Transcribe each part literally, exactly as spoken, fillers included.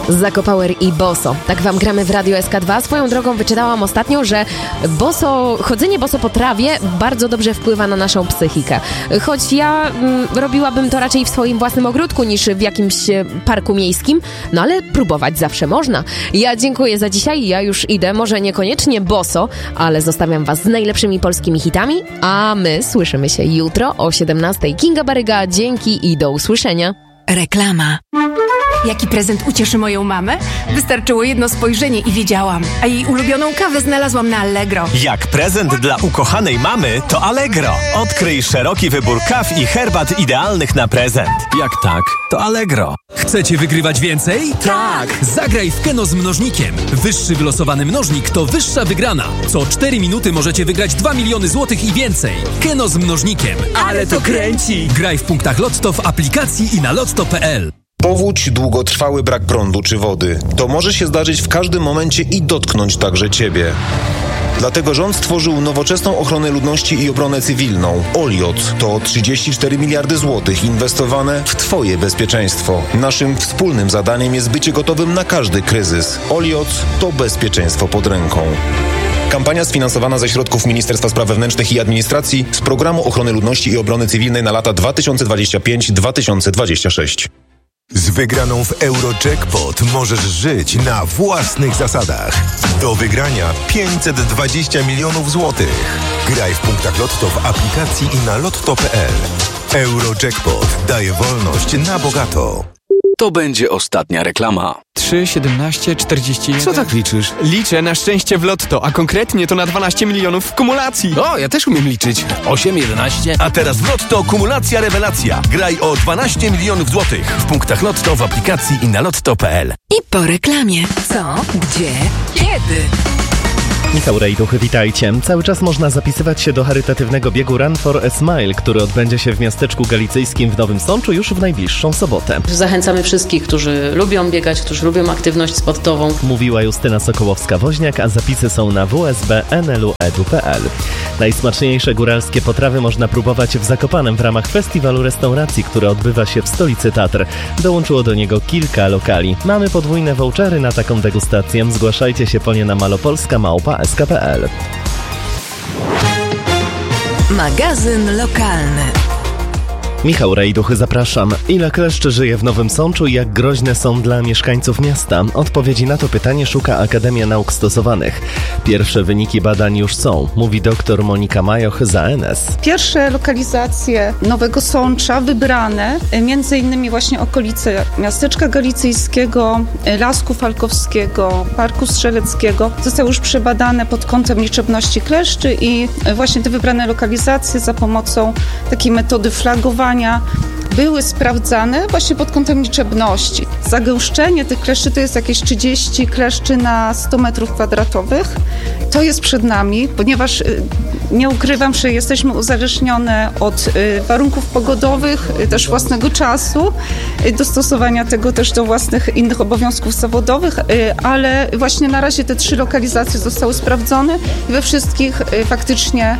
Zakopower i Boso. Tak wam gramy w Radio S K dwa. Swoją drogą wyczytałam ostatnio, że boso, chodzenie boso po trawie bardzo dobrze wpływa na naszą psychikę. Choć ja mm, robiłabym to raczej w swoim własnym ogródku niż w jakimś e, parku miejskim, no ale próbować zawsze można. Ja dziękuję za dzisiaj, ja już idę, może niekoniecznie boso, ale zostawiam was z najlepszymi polskimi hitami, a my słyszymy się jutro o siedemnastej. Kinga Baryga, dzięki i do usłyszenia. Reklama. Jaki prezent ucieszy moją mamę? Wystarczyło jedno spojrzenie i wiedziałam. A jej ulubioną kawę znalazłam na Allegro. Jak prezent dla ukochanej mamy, to Allegro. Odkryj szeroki wybór kaw i herbat idealnych na prezent. Jak tak, to Allegro. Chcecie wygrywać więcej? Tak! Zagraj w Keno z mnożnikiem. Wyższy wylosowany mnożnik to wyższa wygrana. Co cztery minuty możecie wygrać dwa miliony złotych i więcej. Keno z mnożnikiem. Ale to kręci! Graj w punktach Lotto w aplikacji i na lotto kropka p l. Powódź, długotrwały brak prądu czy wody. To może się zdarzyć w każdym momencie i dotknąć także Ciebie. Dlatego rząd stworzył nowoczesną ochronę ludności i obronę cywilną. Oliot to trzydzieści cztery miliardy złotych inwestowane w Twoje bezpieczeństwo. Naszym wspólnym zadaniem jest bycie gotowym na każdy kryzys. Oliot to bezpieczeństwo pod ręką. Kampania sfinansowana ze środków Ministerstwa Spraw Wewnętrznych i Administracji z Programu Ochrony Ludności i Obrony Cywilnej na lata dwa tysiące dwudziesty piąty do dwa tysiące dwudziestego szóstego. Z wygraną w Eurojackpot możesz żyć na własnych zasadach. Do wygrania pięćset dwadzieścia milionów złotych. Graj w punktach Lotto w aplikacji i na lotto kropka p l. Eurojackpot daje wolność na bogato. To będzie ostatnia reklama. trzy, siedemnaście, czterdzieści jeden. Co tak liczysz? Liczę na szczęście w lotto, a konkretnie to na dwanaście milionów w kumulacji. O, ja też umiem liczyć. osiem, jedenaście. A teraz w Lotto kumulacja rewelacja. Graj o dwanaście milionów złotych w punktach Lotto w aplikacji i na lotto kropka p l. I po reklamie. Co? Gdzie? Kiedy? Michał Rejduch, witajcie. Cały czas można zapisywać się do charytatywnego biegu Run for a Smile, który odbędzie się w miasteczku galicyjskim w Nowym Sączu już w najbliższą sobotę. Zachęcamy wszystkich, którzy lubią biegać, którzy lubią aktywność sportową. Mówiła Justyna Sokołowska-Woźniak, a zapisy są na w s b n l u kropka e d u kropka p l. Najsmaczniejsze góralskie potrawy można próbować w Zakopanem w ramach festiwalu restauracji, który odbywa się w stolicy Tatr. Dołączyło do niego kilka lokali. Mamy podwójne vouchery na taką degustację. Zgłaszajcie się po nie na malopolska małpa s k kropka p l. Magazyn lokalny. Michał Rejduch, zapraszam. Ile kleszczy żyje w Nowym Sączu i jak groźne są dla mieszkańców miasta? Odpowiedzi na to pytanie szuka Akademia Nauk Stosowanych. Pierwsze wyniki badań już są, mówi dr Monika Majoch z A N S. Pierwsze lokalizacje Nowego Sącza wybrane, między innymi właśnie okolice Miasteczka Galicyjskiego, Lasku Falkowskiego, Parku Strzeleckiego, zostały już przebadane pod kątem liczebności kleszczy i właśnie te wybrane lokalizacje za pomocą takiej metody flagowania były sprawdzane właśnie pod kątem liczebności. Zagęszczenie tych kleszczy to jest jakieś trzydzieści kleszczy na sto metrów kwadratowych. To jest przed nami, ponieważ nie ukrywam, że jesteśmy uzależnione od warunków pogodowych, też własnego czasu, dostosowania tego też do własnych innych obowiązków zawodowych, ale właśnie na razie te trzy lokalizacje zostały sprawdzone i we wszystkich faktycznie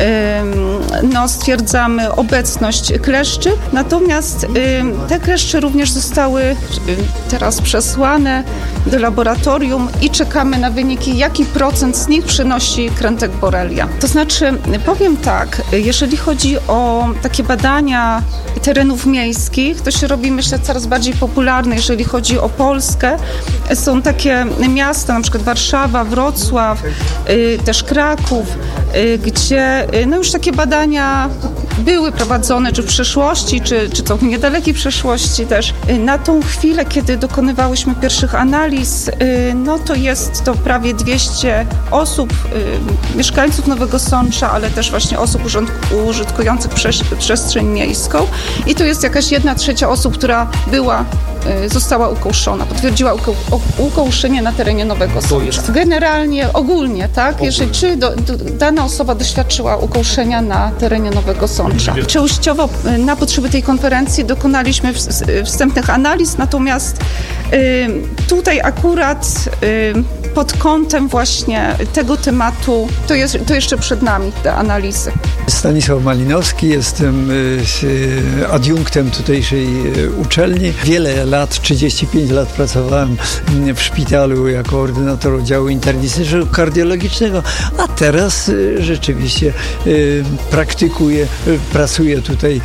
no, stwierdzamy obecność kleszczy. Natomiast te kleszcze również zostały teraz przesłane do laboratorium i czekamy na wyniki, jaki procent z nich przynosi krętek Borrelia. To znaczy, powiem tak, jeżeli chodzi o takie badania terenów miejskich, to się robi, myślę, coraz bardziej popularne, jeżeli chodzi o Polskę. Są takie miasta, na przykład Warszawa, Wrocław, też Kraków, gdzie no już takie badania były prowadzone, czy w przeszłości, czy, czy to w niedalekiej przeszłości też. Na tą chwilę, kiedy dokonywałyśmy pierwszych analiz, no to jest to prawie dwieście osób, mieszkańców Nowego Sącza, ale też właśnie osób użytkujących przestrzeń miejską. I to jest jakaś jedna trzecia osób, która była, została ukołuszona, potwierdziła ukołuszenie na terenie Nowego Sącza. Generalnie, ogólnie, tak? Ogólnie. Jeżeli czy do, do, dana osoba doświadczyła ukołuszenia na terenie Nowego Sącza. Częściowo na potrzeby tej konferencji dokonaliśmy wstępnych analiz, natomiast Tutaj akurat pod kątem właśnie tego tematu to, jest, to jeszcze przed nami te analizy. Stanisław Malinowski, jestem adiunktem tutejszej uczelni. Wiele lat, trzydzieści pięć lat pracowałem w szpitalu jako ordynator oddziału internistycznego kardiologicznego, a teraz rzeczywiście praktykuję, pracuję tutaj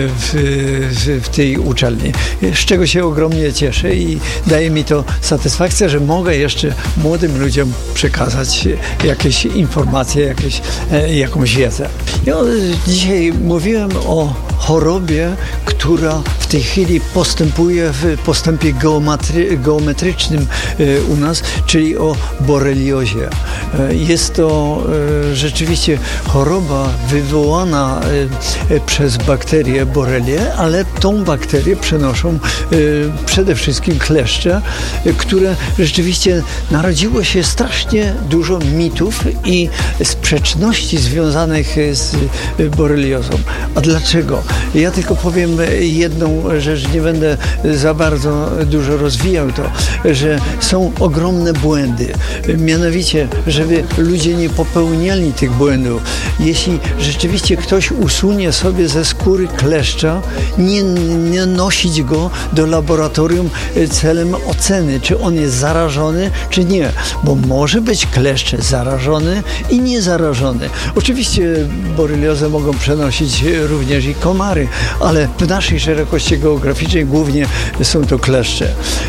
w, w tej uczelni, z czego się ogromnie cieszę i daje mi to satysfakcję, że mogę jeszcze młodym ludziom przekazać jakieś informacje, jakieś, jakąś wiedzę. Ja dzisiaj mówiłem o chorobie, która w tej chwili postępuje w postępie geometry, geometrycznym u nas, czyli o boreliozie. Jest to rzeczywiście choroba wywołana przez bakterię borelię, ale tą bakterię przenoszą przede wszystkim kleszcze, które rzeczywiście narodziło się strasznie dużo mitów i sprzeczności związanych z boreliozą. A dlaczego? Ja tylko powiem jedną rzecz, nie będę za bardzo dużo rozwijał to, że są ogromne błędy. Mianowicie, żeby ludzie nie popełniali tych błędów. Jeśli rzeczywiście ktoś usunie sobie ze skóry kleszcza, nie, nie nosić go do laboratorium celem oceny, czy on jest zarażony, czy nie. Bo może być kleszcz zarażony i niezarażony. Oczywiście boreliozę mogą przenosić również i komary, ale w naszej szerokości geograficznej głównie są to kleszcze.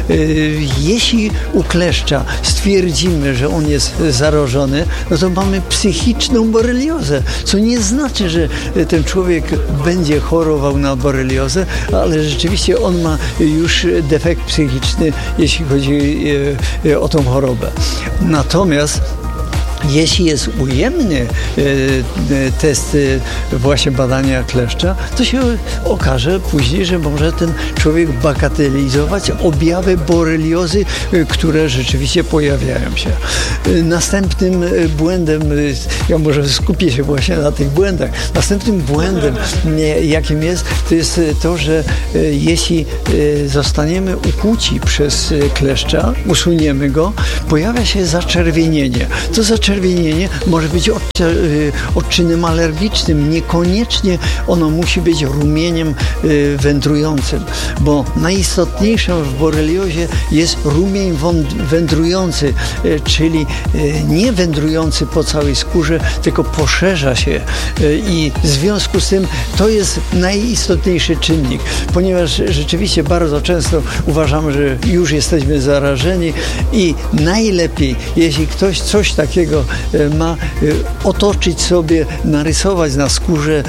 Jeśli u kleszcza stwierdzimy, że on jest zarażony, no to mamy psychiczną boreliozę, co nie znaczy, że ten człowiek będzie chorował na boreliozę, ale rzeczywiście on ma już defekt psychiczny, jeśli chodzi o tą chorobę. Natomiast jeśli jest ujemny e, e, test e, właśnie badania kleszcza, to się okaże później, że może ten człowiek bagatelizować objawy boreliozy, e, które rzeczywiście pojawiają się. E, następnym błędem, e, ja może skupię się właśnie na tych błędach, następnym błędem, e, jakim jest, to jest to, że e, jeśli e, zostaniemy ukłuci przez kleszcza, usuniemy go, pojawia się zaczerwienienie. To zaczerwienienie Czerwienienie może być odczynem alergicznym. Niekoniecznie ono musi być rumieniem wędrującym, bo najistotniejszym w boreliozie jest rumień wędrujący, czyli nie wędrujący po całej skórze, tylko poszerza się i w związku z tym to jest najistotniejszy czynnik, ponieważ rzeczywiście bardzo często uważamy, że już jesteśmy zarażeni i najlepiej, jeśli ktoś coś takiego ma otoczyć sobie, narysować na skórze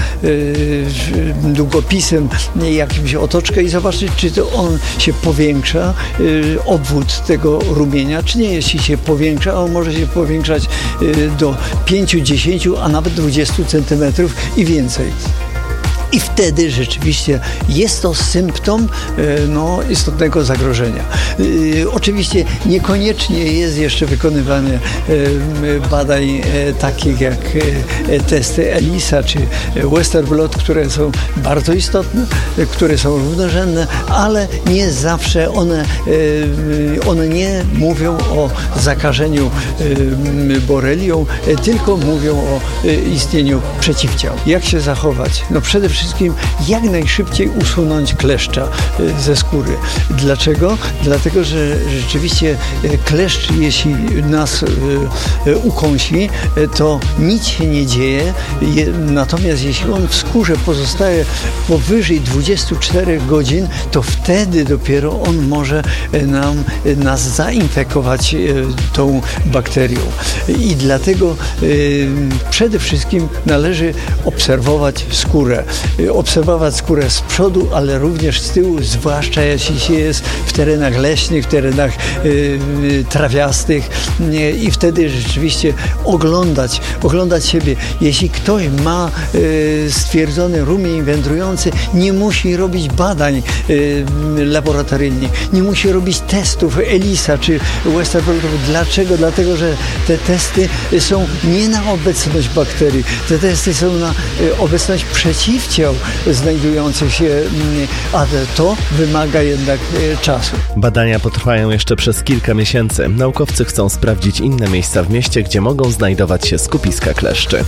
długopisem jakimś otoczkę i zobaczyć, czy to on się powiększa, obwód tego rumienia, czy nie. Jeśli się powiększa, on może się powiększać do pięciu, dziesięciu, a nawet dwudziestu centymetrów i więcej. I wtedy rzeczywiście jest to symptom no, istotnego zagrożenia. Oczywiście niekoniecznie jest jeszcze wykonywanie badań takich jak testy ELISA czy Western blot, które są bardzo istotne, które są równorzędne, ale nie zawsze one, one nie mówią o zakażeniu borelią, tylko mówią o istnieniu przeciwciał. Jak się zachować? No przede wszystkim Wszystkim jak najszybciej usunąć kleszcza ze skóry. Dlaczego? Dlatego, że rzeczywiście kleszcz, jeśli nas ukąsi, to nic się nie dzieje, natomiast jeśli on w skórze pozostaje powyżej dwudziestu czterech godzin, to wtedy dopiero on może nam, nas zainfekować tą bakterią. I dlatego przede wszystkim należy obserwować skórę. Obserwować skórę z przodu, ale również z tyłu, zwłaszcza jeśli się jest w terenach leśnych, w terenach y, trawiastych y, i wtedy rzeczywiście oglądać, oglądać siebie. Jeśli ktoś ma y, stwierdzony rumień wędrujący, nie musi robić badań y, laboratoryjnych, nie musi robić testów ELISA czy Western blot. Dlaczego? Dlatego, że te testy są nie na obecność bakterii, te testy są na y, obecność przeciwciał, potencjał znajdujący się, a to wymaga jednak czasu. Badania potrwają jeszcze przez kilka miesięcy. Naukowcy chcą sprawdzić inne miejsca w mieście, gdzie mogą znajdować się skupiska kleszczy.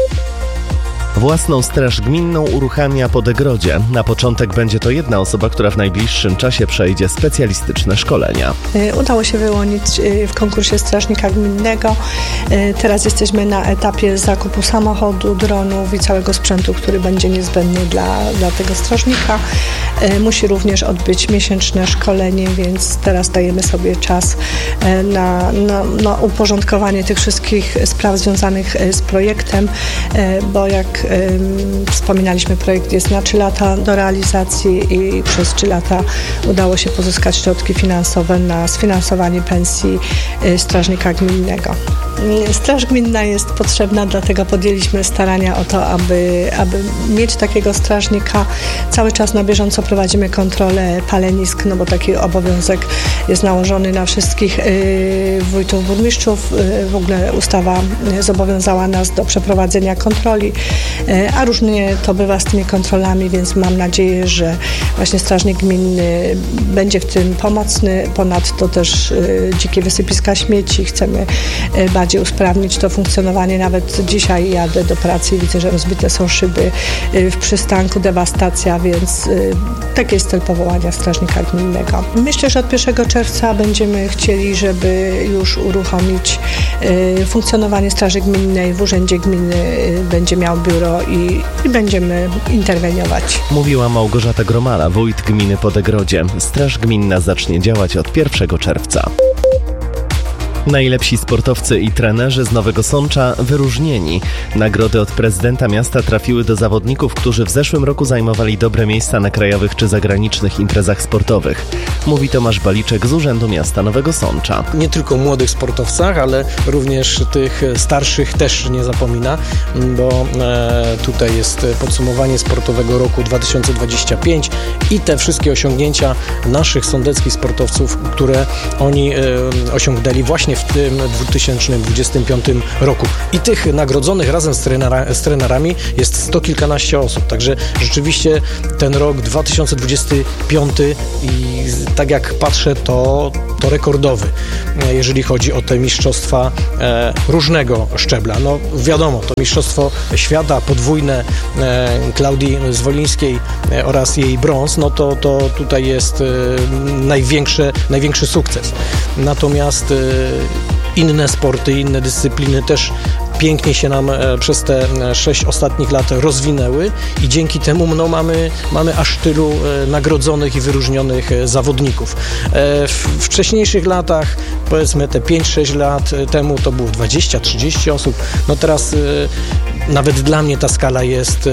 Własną straż gminną uruchamia Podegrodzie. Na początek będzie to jedna osoba, która w najbliższym czasie przejdzie specjalistyczne szkolenia. Udało się wyłonić w konkursie strażnika gminnego. Teraz jesteśmy na etapie zakupu samochodu, dronów i całego sprzętu, który będzie niezbędny dla, dla tego strażnika. Musi również odbyć miesięczne szkolenie, więc teraz dajemy sobie czas na, na, na uporządkowanie tych wszystkich spraw związanych z projektem, bo jak wspominaliśmy, projekt jest na trzy lata do realizacji i przez trzy lata udało się pozyskać środki finansowe na sfinansowanie pensji strażnika gminnego. Straż gminna jest potrzebna, dlatego podjęliśmy starania o to, aby, aby mieć takiego strażnika. Cały czas na bieżąco prowadzimy kontrolę palenisk, no bo taki obowiązek jest nałożony na wszystkich yy, wójtów, burmistrzów. Yy, w ogóle ustawa zobowiązała nas do przeprowadzenia kontroli, yy, a różnie to bywa z tymi kontrolami, więc mam nadzieję, że właśnie strażnik gminny będzie w tym pomocny. Ponadto też yy, dzikie wysypiska śmieci chcemy yy, bardziej usprawnić to funkcjonowanie. Nawet dzisiaj jadę do pracy i widzę, że rozbite są szyby w przystanku, dewastacja, więc taki jest cel powołania strażnika gminnego. Myślę, że od pierwszego czerwca będziemy chcieli, żeby już uruchomić funkcjonowanie straży gminnej. W urzędzie gminy będzie miał biuro i, i będziemy interweniować. Mówiła Małgorzata Gromala, wójt gminy Podegrodzie. Straż gminna zacznie działać od pierwszego czerwca. Najlepsi sportowcy i trenerzy z Nowego Sącza wyróżnieni. Nagrody od prezydenta miasta trafiły do zawodników, którzy w zeszłym roku zajmowali dobre miejsca na krajowych czy zagranicznych imprezach sportowych. Mówi Tomasz Baliczek z Urzędu Miasta Nowego Sącza. Nie tylko młodych sportowcach, ale również tych starszych też nie zapomina, bo e, tutaj jest podsumowanie sportowego roku dwa tysiące dwudziestego piątego i te wszystkie osiągnięcia naszych sądeckich sportowców, które oni e, osiągnęli właśnie w tym dwa tysiące dwudziestym piątym roku. I tych nagrodzonych razem z, trenera, z trenerami jest sto kilkanaście osób. Także rzeczywiście ten rok dwa tysiące dwudziesty piąty i tak jak patrzę, to, to rekordowy, jeżeli chodzi o te mistrzostwa e, różnego szczebla. No wiadomo, to mistrzostwo świata podwójne e, Klaudii Zwolińskiej e, oraz jej brąz, no to, to tutaj jest e, największe, największy sukces. Natomiast e, inne sporty, inne dyscypliny też pięknie się nam przez te sześć ostatnich lat rozwinęły i dzięki temu no, mamy, mamy aż tylu nagrodzonych i wyróżnionych zawodników. W wcześniejszych latach, powiedzmy te pięć sześć lat temu, to było dwadzieścia trzydzieści osób. No teraz nawet dla mnie ta skala jest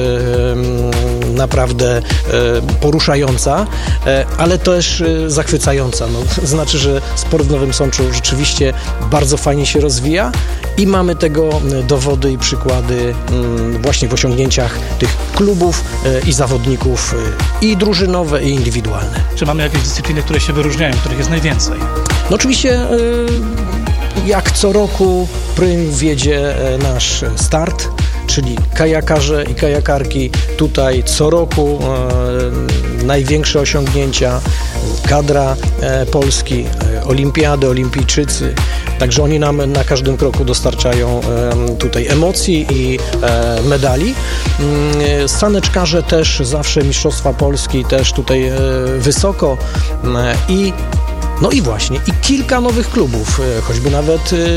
naprawdę poruszająca, ale też zachwycająca. No, znaczy, że sport w Nowym Sączu rzeczywiście bardzo fajnie się rozwija i mamy tego dowody i przykłady właśnie w osiągnięciach tych klubów i zawodników i drużynowe, i indywidualne. Czy mamy jakieś dyscypliny, które się wyróżniają, których jest najwięcej? No oczywiście jak co roku prym wiedzie nasz start, czyli kajakarze i kajakarki. Tutaj co roku e, największe osiągnięcia, kadra e, Polski, e, olimpiady, olimpijczycy. Także oni nam na każdym kroku dostarczają e, tutaj emocji i e, medali. E, saneczkarze też zawsze mistrzostwa Polski, też tutaj e, wysoko e, i no i właśnie, i kilka nowych klubów, choćby nawet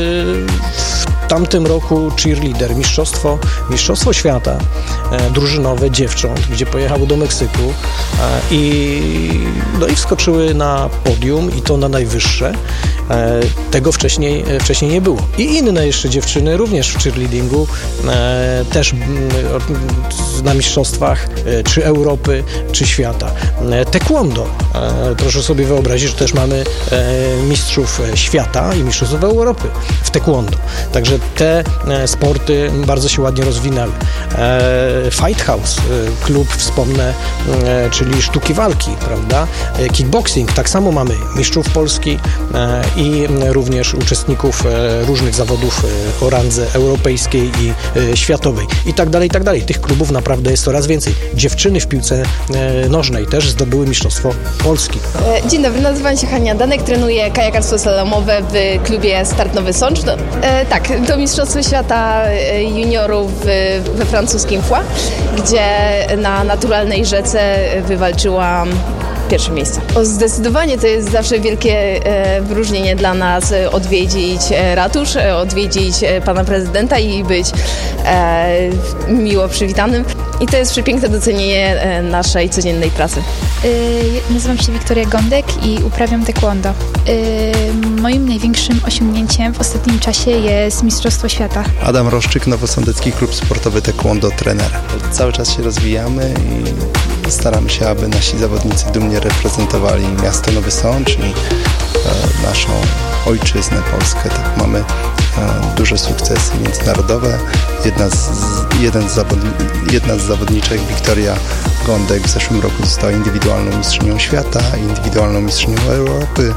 w tamtym roku cheerleader, mistrzostwo, mistrzostwo świata drużynowe dziewcząt, gdzie pojechały do Meksyku i, no i wskoczyły na podium i to na najwyższe. Tego wcześniej, wcześniej nie było. I inne jeszcze dziewczyny również w cheerleadingu, też na mistrzostwach czy Europy, czy świata. Taekwondo, proszę sobie wyobrazić, że też mamy mistrzów świata i mistrzów Europy w taekwondo. Także Także te sporty bardzo się ładnie rozwinęły. Fight House, klub wspomnę, czyli sztuki walki, prawda? Kickboxing, tak samo mamy mistrzów Polski i również uczestników różnych zawodów o randze europejskiej i światowej i tak dalej, i tak dalej. Tych klubów naprawdę jest coraz więcej. Dziewczyny w piłce nożnej też zdobyły mistrzostwo Polski. Dzień dobry, nazywam się Hania Danek, trenuję kajakarstwo slalomowe w klubie Start Nowy Sącz. No, e, tak, to Mistrzostwo Świata juniorów we francuskim Foix, gdzie na naturalnej rzece wywalczyłam pierwsze miejsce. O, zdecydowanie to jest zawsze wielkie e, wyróżnienie dla nas e, odwiedzić e, ratusz, e, odwiedzić e, pana prezydenta i być e, miło przywitanym. I to jest przepiękne docenienie e, naszej codziennej pracy. Yy, nazywam się Wiktoria Gądek i uprawiam taekwondo. Yy, moim największym osiągnięciem w ostatnim czasie jest Mistrzostwo Świata. Adam Roszczyk, Nowosądecki Klub Sportowy Taekwondo, trener. Cały czas się rozwijamy i staramy się, aby nasi zawodnicy dumnie reprezentowali miasto Nowy Sącz i e, naszą ojczyznę Polskę. Tak, mamy e, duże sukcesy międzynarodowe. Jedna z, jeden z zawodni, jedna z zawodniczek, Wiktoria Gądek, w zeszłym roku została indywidualną mistrzynią świata, indywidualną mistrzynią Europy.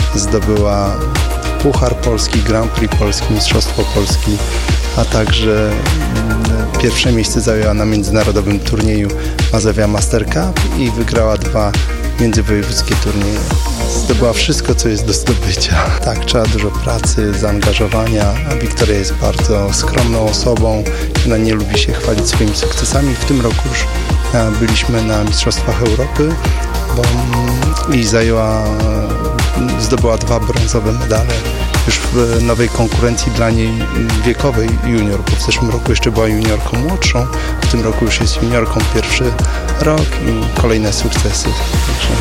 Zdobyła Puchar Polski, Grand Prix Polski, Mistrzostwo Polski, a także pierwsze miejsce zajęła na międzynarodowym turnieju Mazowia Master Cup i wygrała dwa międzywojewódzkie turnieje. Zdobyła wszystko, co jest do zdobycia. Tak, trzeba dużo pracy, zaangażowania, a Wiktoria jest bardzo skromną osobą. Ona nie lubi się chwalić swoimi sukcesami. W tym roku już byliśmy na Mistrzostwach Europy bo, i zajęła, zdobyła dwa brązowe medale już w nowej konkurencji dla niej wiekowej junior, bo w zeszłym roku jeszcze była juniorką młodszą, w tym roku już jest juniorką pierwszy rok i kolejne sukcesy. Także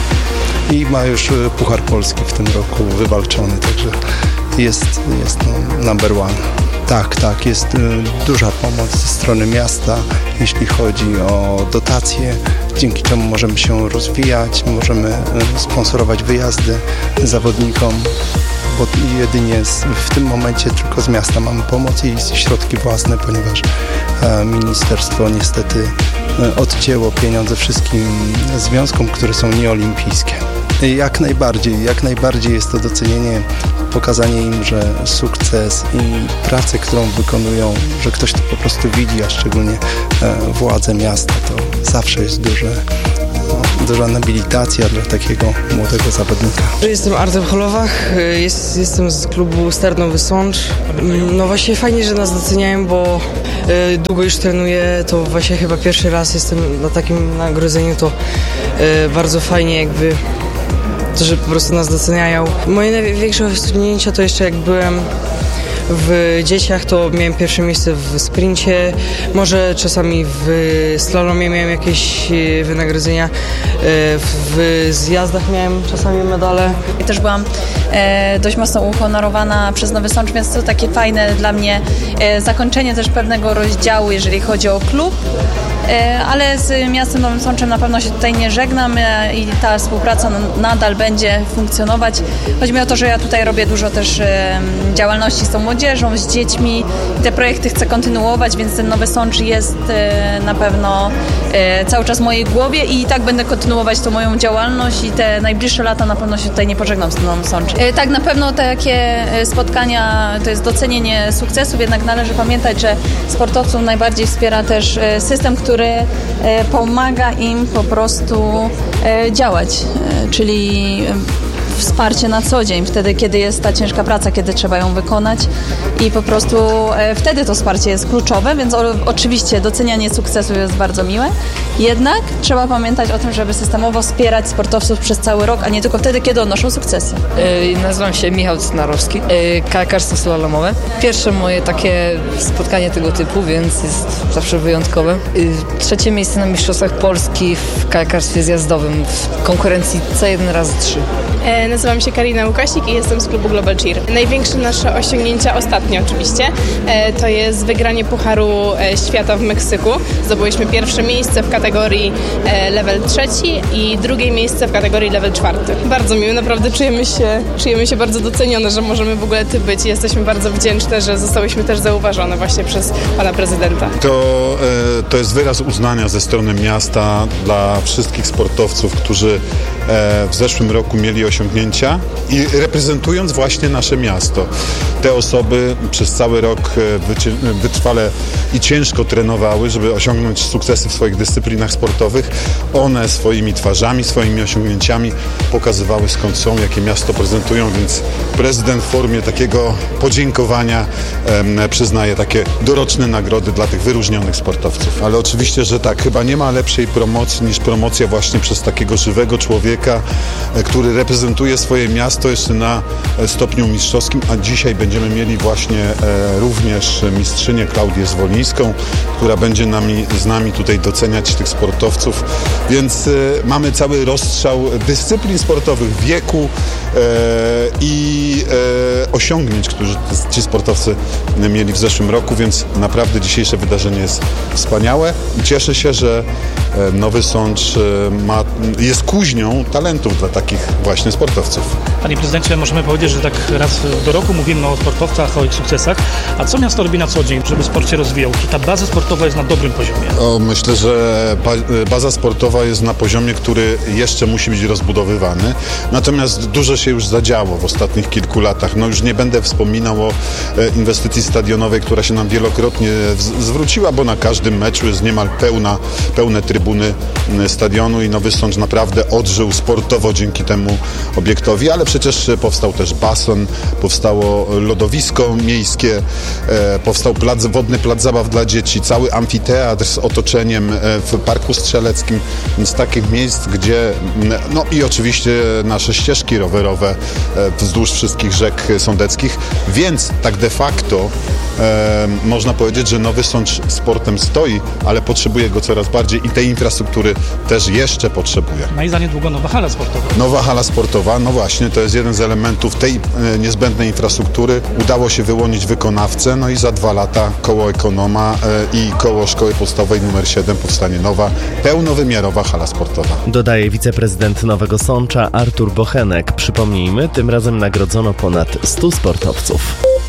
i ma już Puchar Polski w tym roku wywalczony, także jest, jest no, number one. Tak, tak, jest y, duża pomoc ze strony miasta, jeśli chodzi o dotacje, dzięki czemu możemy się rozwijać, możemy y, sponsorować wyjazdy zawodnikom, bo jedynie z, w tym momencie tylko z miasta mamy pomoc i środki własne, ponieważ e, ministerstwo niestety e, odcięło pieniądze wszystkim związkom, które są nieolimpijskie. Jak najbardziej, jak najbardziej jest to docenienie, pokazanie im, że sukces i pracę, którą wykonują, że ktoś to po prostu widzi, a szczególnie e, władze miasta, to zawsze jest duże, no, duża nobilitacja dla takiego młodego zawodnika. Jestem Artem Holowach, jest, jestem z klubu Start Nowy Sącz. No właśnie fajnie, że nas doceniają, bo e, długo już trenuję, to właśnie chyba pierwszy raz jestem na takim nagrodzeniu, to e, bardzo fajnie jakby to, że po prostu nas doceniają. Moje największe osiągnięcia to jeszcze jak byłem w dzieciach, to miałem pierwsze miejsce w sprincie, może czasami w slalomie miałem jakieś wynagrodzenia, w zjazdach miałem czasami medale. I też byłam e, dość mocno uhonorowana przez Nowy Sącz, więc to takie fajne dla mnie e, zakończenie też pewnego rozdziału, jeżeli chodzi o klub. Ale z miastem Nowym Sączem na pewno się tutaj nie żegnam i ta współpraca nadal będzie funkcjonować. Chodzi mi o to, że ja tutaj robię dużo też działalności z tą młodzieżą, z dziećmi. Te projekty chcę kontynuować, więc ten Nowy Sącz jest na pewno cały czas w mojej głowie i tak będę kontynuować tą moją działalność i te najbliższe lata na pewno się tutaj nie pożegnam z tym Nowym Sączem. Tak, na pewno takie spotkania to jest docenienie sukcesów, jednak należy pamiętać, że sportowców najbardziej wspiera też system, który który pomaga im po prostu działać, czyli wsparcie na co dzień, wtedy kiedy jest ta ciężka praca, kiedy trzeba ją wykonać i po prostu wtedy to wsparcie jest kluczowe, więc o, oczywiście docenianie sukcesu jest bardzo miłe, jednak trzeba pamiętać o tym, żeby systemowo wspierać sportowców przez cały rok, a nie tylko wtedy, kiedy odnoszą sukcesy. Yy, nazywam się Michał Cynarowski, yy, kajakarstwo slalomowe. Pierwsze moje takie spotkanie tego typu, więc jest zawsze wyjątkowe. Yy, trzecie miejsce na Mistrzostwach Polski w kajakarstwie zjazdowym w konkurencji C jeden razy trzy. Nazywam się Karina Łukasik i jestem z klubu Global Cheer. Największe nasze osiągnięcia ostatnie oczywiście to jest wygranie Pucharu Świata w Meksyku. Zdobyliśmy pierwsze miejsce w kategorii level trzeci i drugie miejsce w kategorii level czwarty. Bardzo miło, naprawdę czujemy się, czujemy się bardzo docenione, że możemy w ogóle tu być. Jesteśmy bardzo wdzięczne, że zostałyśmy też zauważone właśnie przez pana prezydenta. To, to jest wyraz uznania ze strony miasta dla wszystkich sportowców, którzy w zeszłym roku mieli osiągnięcia i reprezentując właśnie nasze miasto. Te osoby przez cały rok wytrwale i ciężko trenowały, żeby osiągnąć sukcesy w swoich dyscyplinach sportowych. One swoimi twarzami, swoimi osiągnięciami pokazywały, skąd są, jakie miasto prezentują, więc prezydent w formie takiego podziękowania e, przyznaje takie doroczne nagrody dla tych wyróżnionych sportowców. Ale oczywiście, że tak, chyba nie ma lepszej promocji niż promocja właśnie przez takiego żywego człowieka, e, który reprezentuje swoje miasto jeszcze na stopniu mistrzowskim, a dzisiaj będziemy mieli właśnie e, również mistrzynię Klaudię Zwolińską, która będzie nami, z nami tutaj doceniać tych sportowców, więc e, mamy cały rozstrzał dyscyplin sportowych, wieku e, i e, osiągnięć, które ci sportowcy mieli w zeszłym roku, więc naprawdę dzisiejsze wydarzenie jest wspaniałe i cieszę się, że Nowy Sącz ma, jest kuźnią talentów dla takich właśnie sportowców. Panie prezydencie, możemy powiedzieć, że tak raz do roku mówimy o sportowcach, o ich sukcesach, a co miasto robi na co dzień, żeby sport się rozwijał? Czy ta baza sportowa jest na dobrym poziomie? O, myślę, że baza sportowa jest na poziomie, który jeszcze musi być rozbudowywany, natomiast dużo się już zadziało w ostatnich kilku latach. No już nie będę wspominał o inwestycji stadionowej, która się nam wielokrotnie zwróciła, bo na każdym meczu jest niemal pełna, pełne trybuny stadionu i Nowy Sącz naprawdę odżył sportowo dzięki temu obiektowi, ale przecież powstał też basen, powstało lodowisko miejskie, e, powstał plac, wodny plac zabaw dla dzieci, cały amfiteatr z otoczeniem e, w Parku Strzeleckim, z takich miejsc, gdzie no i oczywiście nasze ścieżki rowerowe e, wzdłuż wszystkich rzek sądeckich, więc tak de facto e, można powiedzieć, że Nowy Sącz sportem stoi, ale potrzebuje go coraz bardziej i tej infrastruktury też jeszcze potrzebuje. No i za niedługo nowa hala sportowa. Nowa hala sportowa, no właśnie, to jest jeden z elementów tej e, niezbędnej infrastruktury. Udało się wyłonić wykonawcę, no i za dwa lata koło Ekonoma e, i koło Szkoły Podstawowej numer siedem powstanie nowa, pełnowymiarowa hala sportowa. Dodaje wiceprezydent Nowego Sącza Artur Bochenek. Przypomnijmy, tym razem nagrodzono ponad stu sportowców.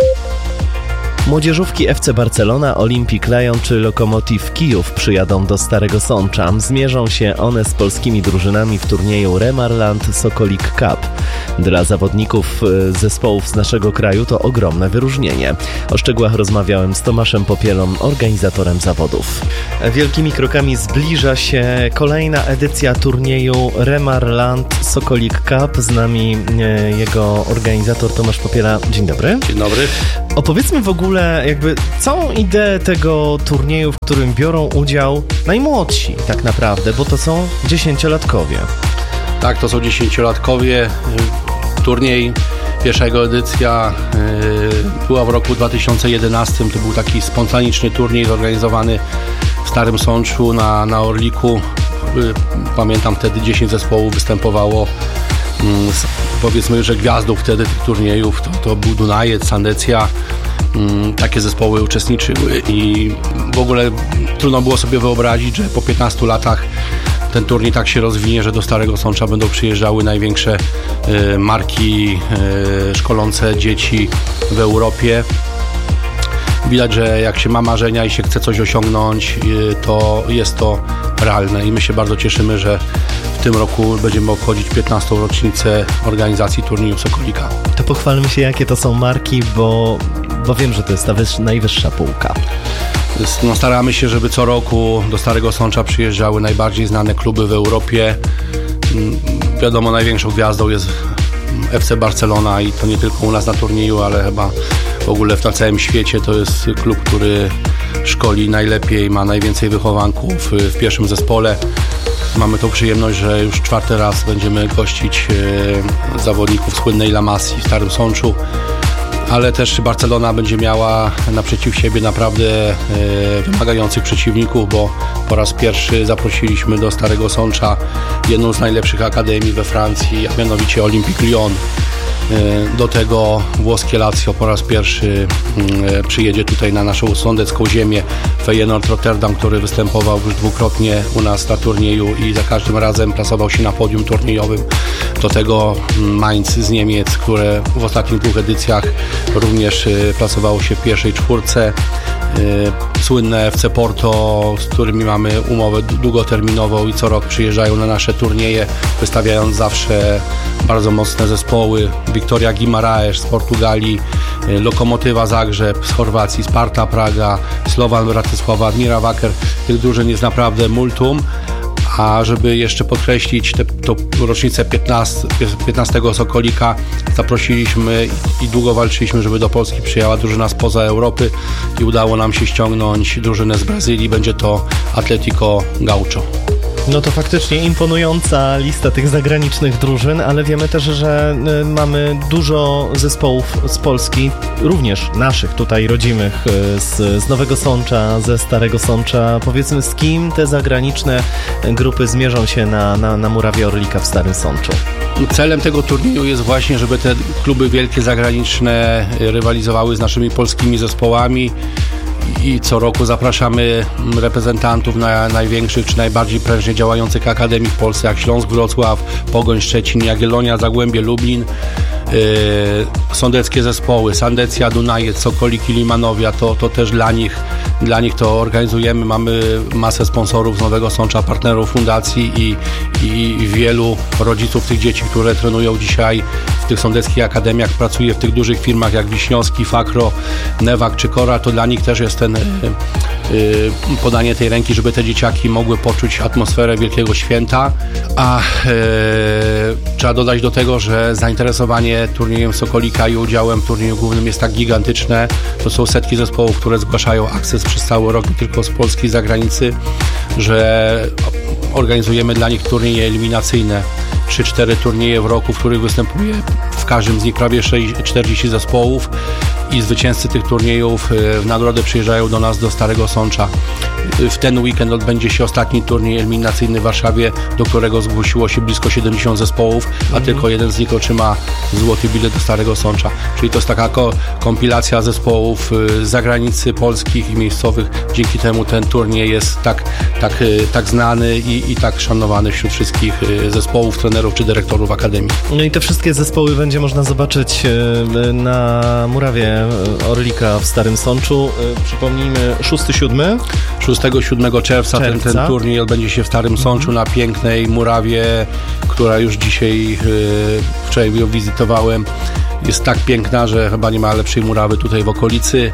Młodzieżówki F C Barcelona, Olimpik Lyon czy Lokomotiv Kijów przyjadą do Starego Sącza. Zmierzą się one z polskimi drużynami w turnieju Remarland Sokolik Cup. Dla zawodników zespołów z naszego kraju to ogromne wyróżnienie. O szczegółach rozmawiałem z Tomaszem Popielą, organizatorem zawodów. Wielkimi krokami zbliża się kolejna edycja turnieju Remarland Sokolik Cup. Z nami jego organizator Tomasz Popiela. Dzień dobry. Dzień dobry. Opowiedzmy w ogóle jakby całą ideę tego turnieju, w którym biorą udział najmłodsi tak naprawdę, bo to są dziesięciolatkowie. Tak, to są dziesięciolatkowie. Turniej, pierwsza jego edycja yy, była w roku dwa tysiące jedenastym. To był taki spontaniczny turniej zorganizowany w Starym Sączu na, na Orliku. Yy, pamiętam, wtedy dziesięć zespołów występowało. Yy, powiedzmy, że gwiazdą wtedy tych turniejów to, to był Dunajec, Sandecja. Yy, takie zespoły uczestniczyły i w ogóle trudno było sobie wyobrazić, że po piętnastu latach ten turniej tak się rozwinie, że do Starego Sącza będą przyjeżdżały największe y, marki y, szkolące dzieci w Europie. Widać, że jak się ma marzenia i się chce coś osiągnąć, y, to jest to realne i my się bardzo cieszymy, że w tym roku będziemy obchodzić piętnastą rocznicę organizacji turnieju Sokolika. To pochwalmy się, jakie to są marki, bo, bo wiem, że to jest ta wyż, najwyższa półka. No, staramy się, żeby co roku do Starego Sącza przyjeżdżały najbardziej znane kluby w Europie. Wiadomo, największą gwiazdą jest F C Barcelona i to nie tylko u nas na turnieju, ale chyba w ogóle na całym świecie. To jest klub, który szkoli najlepiej, ma najwięcej wychowanków w pierwszym zespole. Mamy tą przyjemność, że już czwarty raz będziemy gościć zawodników słynnej La Masii w Starym Sączu. ale też Barcelona będzie miała naprzeciw siebie naprawdę wymagających przeciwników, bo po raz pierwszy zaprosiliśmy do Starego Sącza jedną z najlepszych akademii we Francji, a mianowicie Olympique Lyon. Do tego włoskie Lazio po raz pierwszy przyjedzie tutaj na naszą sądecką ziemię. Feyenoord Rotterdam, który występował już dwukrotnie u nas na turnieju i za każdym razem plasował się na podium turniejowym. Do tego Mainz z Niemiec, które w ostatnich dwóch edycjach również plasowało się w pierwszej czwórce. Słynne F C Porto, z którymi mamy umowę długoterminową i co rok przyjeżdżają na nasze turnieje, wystawiając zawsze bardzo mocne zespoły. Wiktoria Guimaraes z Portugalii, Lokomotywa Zagrzeb z Chorwacji, Sparta Praga, Slovan Bratysława, Admira Wacker. Tych drużyn jest naprawdę multum. A żeby jeszcze podkreślić tę rocznicę piętnastego Sokolika, zaprosiliśmy i długo walczyliśmy, żeby do Polski przyjechała drużyna spoza Europy i udało nam się ściągnąć drużynę z Brazylii. Będzie to Atletico Gaucho. No to faktycznie imponująca lista tych zagranicznych drużyn, ale wiemy też, że mamy dużo zespołów z Polski, również naszych tutaj rodzimych, z, z Nowego Sącza, ze Starego Sącza. Powiedzmy, z kim te zagraniczne grupy zmierzą się na, na, na murawie Orlika w Starym Sączu? Celem tego turnieju jest właśnie, żeby te kluby wielkie zagraniczne rywalizowały z naszymi polskimi zespołami. I co roku zapraszamy reprezentantów na największych czy najbardziej prężnie działających akademii w Polsce, jak Śląsk Wrocław, Pogoń Szczecin, Jagiellonia, Zagłębie Lublin. Yy, sądeckie zespoły, Sandecja, Dunajec, Sokoliki, Limanowia, to, to też dla nich, dla nich to organizujemy. Mamy masę sponsorów z Nowego Sącza, partnerów fundacji i, i wielu rodziców tych dzieci, które trenują dzisiaj w tych sądeckich akademiach, pracuje w tych dużych firmach jak Wiśniowski, Fakro, Newak czy Kora. To dla nich też jest ten yy, yy, podanie tej ręki, żeby te dzieciaki mogły poczuć atmosferę Wielkiego Święta. A yy, trzeba dodać do tego, że zainteresowanie turniejem Sokolika i udziałem w turnieju głównym jest tak gigantyczne. To są setki zespołów, które zgłaszają akces przez cały rok, nie tylko z Polski, z zagranicy, że organizujemy dla nich turnieje eliminacyjne. trzy cztery turnieje w roku, w których występuje w każdym z nich prawie czterdzieści zespołów i zwycięzcy tych turniejów w nagrodę przyjeżdżają do nas do Starego Sącza. W ten weekend odbędzie się ostatni turniej eliminacyjny w Warszawie, do którego zgłosiło się blisko siedemdziesiąt zespołów, a mm. tylko jeden z nich otrzyma złoty bilet do Starego Sącza. Czyli to jest taka ko- kompilacja zespołów z zagranicy, polskich i miejscowych. Dzięki temu ten turniej jest tak, tak, tak znany i, i tak szanowany wśród wszystkich zespołów, trenerów czy dyrektorów akademii. No i te wszystkie zespoły będzie można zobaczyć na murawie Orlika w Starym Sączu. Przypomnijmy, szósty siódmy szóstego siódmego czerwca, czerwca. Ten, ten turniej odbędzie się w Starym Sączu na pięknej murawie, która już dzisiaj, wczoraj ją wizytowałem. Jest tak piękna, że chyba nie ma lepszej murawy tutaj w okolicy.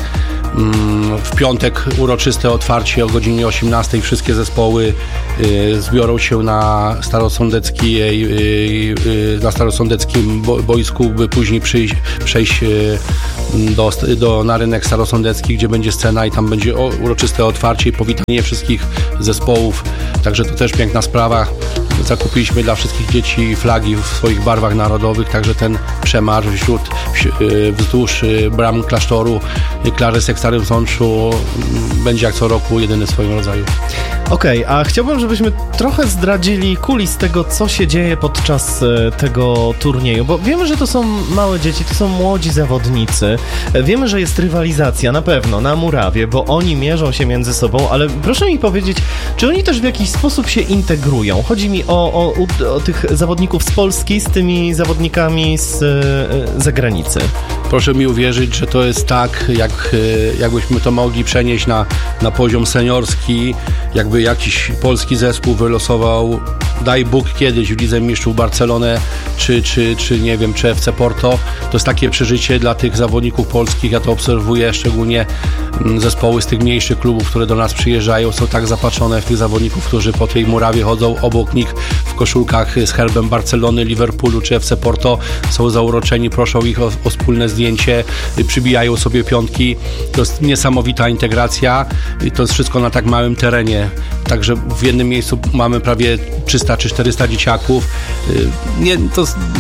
W piątek uroczyste otwarcie o godzinie osiemnastej. Wszystkie zespoły zbiorą się na starosądeckiej, na starosądeckim boisku, by później przyjść, przejść do, do, na rynek starosądecki, gdzie będzie scena i tam będzie uroczyste otwarcie i powitanie wszystkich zespołów. Także to też piękna sprawa. Zakupiliśmy dla wszystkich dzieci flagi w swoich barwach narodowych, także ten przemarsz wśród, wzdłuż bram klasztoru Klaresek w Starym Sączu będzie jak co roku jedyny w swoim rodzaju. Okej, okay, a chciałbym, żebyśmy trochę zdradzili kulis tego, co się dzieje podczas tego turnieju, bo wiemy, że to są małe dzieci, to są młodzi zawodnicy, wiemy, że jest rywalizacja na pewno na murawie, bo oni mierzą się między sobą, ale proszę mi powiedzieć, czy oni też w jakiś sposób się integrują? Chodzi mi o, o, o tych zawodników z Polski z tymi zawodnikami z e, zagranicy. Proszę mi uwierzyć, że to jest tak, jak, jakbyśmy to mogli przenieść na, na poziom seniorski, jakby jakiś polski zespół wylosował, daj Bóg kiedyś w Lidze Mistrzów Barcelonę, czy, czy, czy nie wiem, czy F C Porto. To jest takie przeżycie dla tych zawodników polskich. Ja to obserwuję, szczególnie zespoły z tych mniejszych klubów, które do nas przyjeżdżają, są tak zapatrzone w tych zawodników, którzy po tej murawie chodzą obok nich w koszulkach z herbem Barcelony, Liverpoolu czy F C Porto. Są zauroczeni, proszą ich o, o wspólne zdjęcie, przybijają sobie piątki. To jest niesamowita integracja i to jest wszystko na tak małym terenie. Także w jednym miejscu mamy prawie trzysta czy czterysta dzieciaków. Nie, to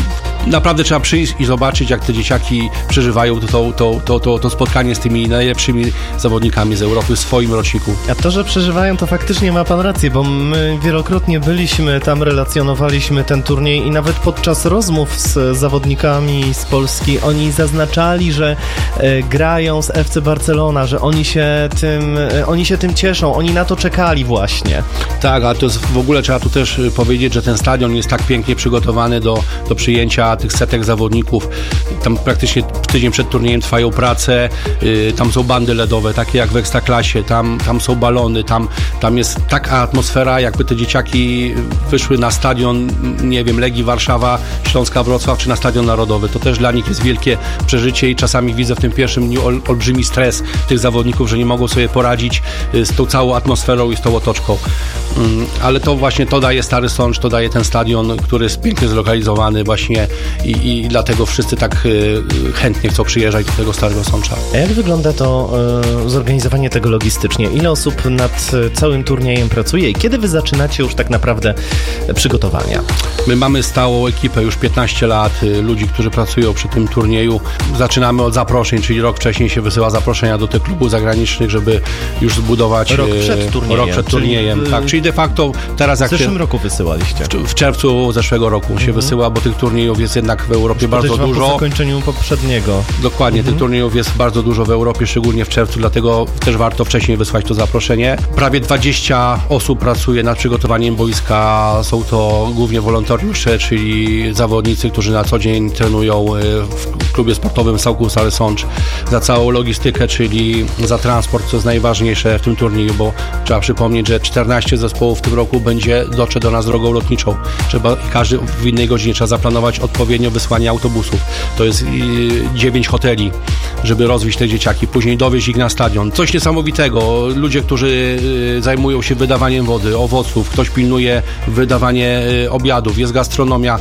naprawdę trzeba przyjść i zobaczyć, jak te dzieciaki przeżywają to, to, to, to, to spotkanie z tymi najlepszymi zawodnikami z Europy w swoim roczniku. A to, że przeżywają, to faktycznie ma pan rację, bo my wielokrotnie byliśmy tam, relacjonowaliśmy ten turniej i nawet podczas rozmów z zawodnikami z Polski oni zaznaczali, że e, grają z F C Barcelona, że oni się tym, e, oni się tym cieszą, oni na to czekali właśnie. Tak, a to jest, w ogóle trzeba tu też powiedzieć, że ten stadion jest tak pięknie przygotowany do, do przyjęcia tych setek zawodników. Tam praktycznie tydzień przed turniejem trwają prace, yy, tam są bandy ledowe, takie jak w Ekstraklasie, tam, tam są balony, tam, tam jest taka atmosfera, jakby te dzieciaki wyszły na stadion, nie wiem, Legii Warszawa, Śląska Wrocław, czy na Stadion Narodowy. To też dla nich jest wielkie przeżycie i czasami widzę w tym pierwszym dniu ol, olbrzymi stres tych zawodników, że nie mogą sobie poradzić z tą całą atmosferą i z tą otoczką. Yy, ale to właśnie to daje Stary Sącz, to daje ten stadion, który jest pięknie zlokalizowany właśnie i, i dlatego wszyscy tak y, chętnie chcą przyjeżdżać do tego Starego Sącza. A jak wygląda to y, zorganizowanie tego logistycznie? Ile osób nad całym turniejem pracuje i kiedy wy zaczynacie już tak naprawdę przygotowania? My mamy stałą ekipę już piętnaście lat, y, ludzi, którzy pracują przy tym turnieju. Zaczynamy od zaproszeń, czyli rok wcześniej się wysyła zaproszenia do tych klubów zagranicznych, żeby już zbudować rok przed turniejem. Rok przed turniejem, czyli, tak. Czyli de facto teraz jak w zeszłym się, roku wysyłaliście? W, w czerwcu zeszłego roku mhm. się wysyła, bo tych turniejów jest jednak w Europie bardzo dużo. Po zakończeniu poprzedniego. Dokładnie, mhm. tych turniejów jest bardzo dużo w Europie, szczególnie w czerwcu, dlatego też warto wcześniej wysłać to zaproszenie. Prawie dwadzieścia osób pracuje nad przygotowaniem boiska. Są to głównie wolontariusze, czyli zawodnicy, którzy na co dzień trenują w klubie sportowym Sołków Stary Sącz. Za całą logistykę, czyli za transport, co jest najważniejsze w tym turnieju, bo trzeba przypomnieć, że czternaście zespołów w tym roku będzie dotrze do nas drogą lotniczą. Trzeba, każdy w innej godzinie trzeba zaplanować odpowiednio wysłanie autobusów. To jest dziewięć hoteli, żeby rozwieźć te dzieciaki, później dowieźć ich na stadion. Coś niesamowitego. Ludzie, którzy zajmują się wydawaniem wody, owoców, ktoś pilnuje wydawanie obiadów, jest gastronomia,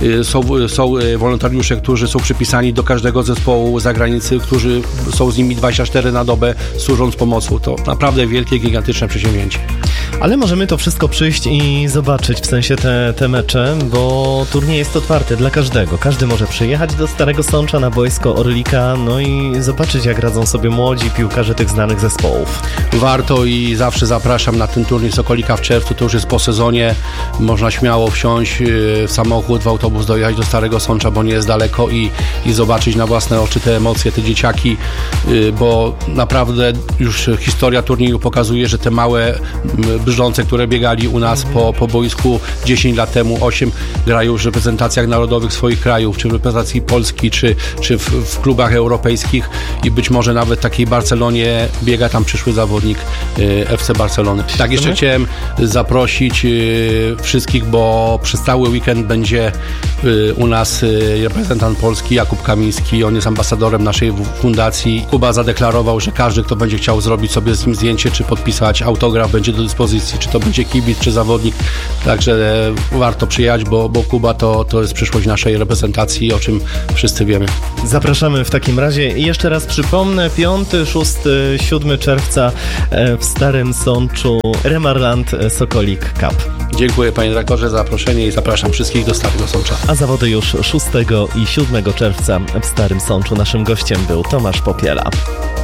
są, są wolontariusze, którzy są przypisani do każdego zespołu z zagranicy, którzy są z nimi dwadzieścia cztery na dobę, służąc pomocą. To naprawdę wielkie, gigantyczne przedsięwzięcie. Ale możemy to wszystko przyjść i zobaczyć, w sensie te, te mecze, bo turniej jest otwarty dla każdego. Każdy może przyjechać do Starego Sącza na boisko Orlika, no i zobaczyć, jak radzą sobie młodzi piłkarze tych znanych zespołów. Warto i zawsze zapraszam na ten turniej Sokolika w czerwcu, to już jest po sezonie. Można śmiało wsiąść w samochód, w autobus, dojechać do Starego Sącza, bo nie jest daleko i, i zobaczyć na własne oczy te emocje, te dzieciaki, bo naprawdę już historia turnieju pokazuje, że te małe brzdące, które biegali u nas po, po boisku dziesięć lat temu, osiem, grają już w reprezentacjach narodowych swoich krajów, czy w reprezentacji Polski, czy, czy w, w klubach europejskich i być może nawet w takiej Barcelonie biega tam przyszły zawodnik y, F C Barcelony. Tak, jeszcze chciałem zaprosić y, wszystkich, bo przez cały weekend będzie y, u nas y, reprezentant Polski Jakub Kamiński, on jest ambasadorem naszej fundacji. Kuba zadeklarował, że każdy, kto będzie chciał zrobić sobie z nim zdjęcie, czy podpisać autograf, będzie do dyspozycji, czy to będzie kibic, czy zawodnik, także e, warto przyjechać, bo, bo Kuba to, to jest przyszłość naszej reprezentacji, o czym wszyscy wiemy. Zapraszamy w takim razie. Jeszcze raz przypomnę, piąty, szósty, siódmy czerwca w Starym Sączu Remarland Sokolik Cup. Dziękuję panie dyrektorze za zaproszenie i zapraszam wszystkich do Starego Sącza. A zawody już szóstego i siódmego czerwca w Starym Sączu. Naszym gościem był Tomasz Popiela.